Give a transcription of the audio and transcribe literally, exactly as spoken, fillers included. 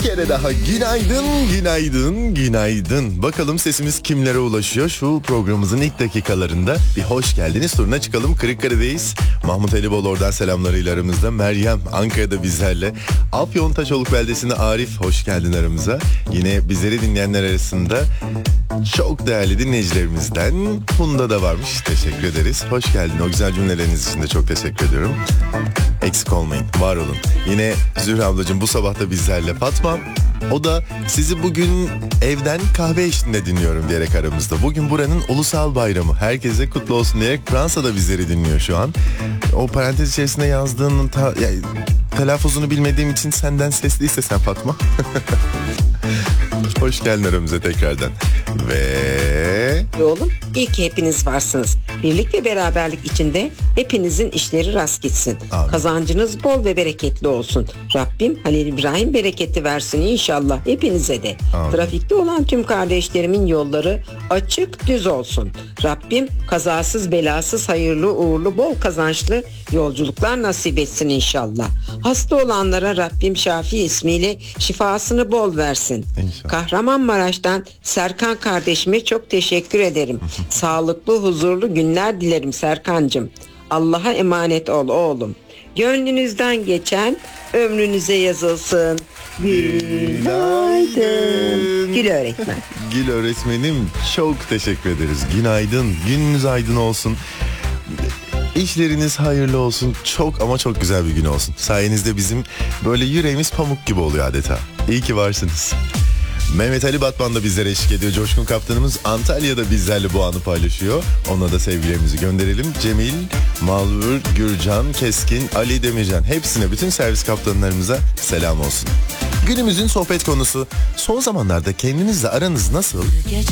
kere daha günaydın, günaydın, günaydın. Bakalım sesimiz kimlere ulaşıyor? Şu programımızın ilk dakikalarında bir hoş geldiniz turuna çıkalım. Kırıkkale'deyiz. Mahmut Elibol oradan selamlarıyla aramızda. Meryem Ankara'da bizlerle. Afyon Taşoluk beldesinde Arif, hoş geldin aramıza. Yine bizleri dinleyenler arasında çok değerli dinleyicilerimizden Funda da varmış. Teşekkür ederiz. Hoş geldin. O güzel cümleleriniz için de çok teşekkür ediyorum. Eksik olmayın, var olun. Yine Zühre ablacığım bu sabah da bizlerle. Fatma, o da sizi bugün evden kahve eşliğinde dinliyorum diyerek aramızda. Bugün buranın ulusal bayramı. Herkese kutlu olsun diyerek Fransa'da bizleri dinliyor şu an. O parantez içerisinde yazdığının ta, ya, telaffuzunu bilmediğim için senden sesliyse sen Fatma. Hoş geldin aramıza tekrardan. Ve... Oğlum, iyi ki hepiniz varsınız. Birlik ve beraberlik içinde hepinizin işleri rast gitsin. Amin. Kazancınız bol ve bereketli olsun. Rabbim Halil İbrahim bereketi versin inşallah hepinize de. Amin. Trafikte olan tüm kardeşlerimin yolları açık düz olsun. Rabbim kazasız belasız hayırlı uğurlu bol kazançlı yolculuklar nasip etsin inşallah. Hasta olanlara Rabbim Şafi ismiyle şifasını bol versin. İnşallah. Kahramanmaraş'tan Serkan kardeşime çok teşekkür ederim. Sağlıklı, huzurlu günler dilerim Serkancığım. Allah'a emanet ol oğlum. Gönlünüzden geçen ömrünüze yazılsın. Günaydın. Gül öğretmen. Gül öğretmenim, çok teşekkür ederiz. Günaydın, gününüz aydın olsun. İşleriniz hayırlı olsun. Çok ama çok güzel bir gün olsun. Sayenizde bizim böyle yüreğimiz pamuk gibi oluyor adeta. İyi ki varsınız. Mehmet Ali Batman da bizlere eşlik ediyor. Coşkun Kaptanımız Antalya'da bizlerle bu anı paylaşıyor. Ona da sevgilerimizi gönderelim. Cemil, Malvur, Gürcan, Keskin, Ali Demircan, hepsine, bütün servis kaptanlarımıza selam olsun. Günümüzün sohbet konusu: son zamanlarda kendinizle aranız nasıl?